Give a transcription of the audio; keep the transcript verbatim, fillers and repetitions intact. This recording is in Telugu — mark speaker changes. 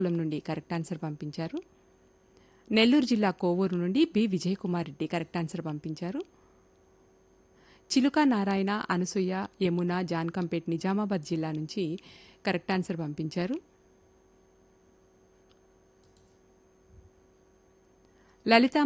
Speaker 1: శ్రీకాకుళం నుండి కరెక్ట్ ఆన్సర్ పంపించారు. నెల్లూరు జిల్లా కోవూరు నుండి B Vijayakumar Reddy correct answer పంపించారు. చిలుక నారాయణ, అనసూయ, యమున, జాన్కంపేట్ నిజామాబాద్ జిల్లా నుంచి కరెక్ట్ ఆన్సర్ పంపించారు. లలిత